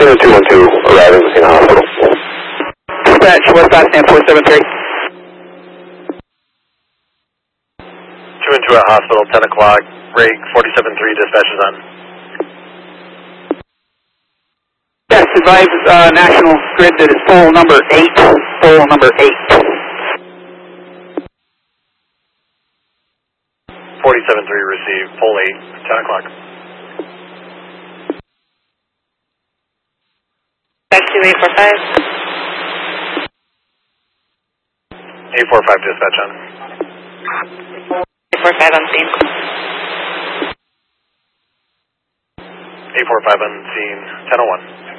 212 arriving within the hospital. Dispatch, westbound stand 473. 212 at hospital, 10 o'clock, rig 47-3, dispatch is on. Yes, advise National Grid that it's pole number 8, pole number 8. 47-3 received, pole 8, 10 o'clock. Back to 845. 845 dispatch on. 845 on scene. 845 on scene, 1001.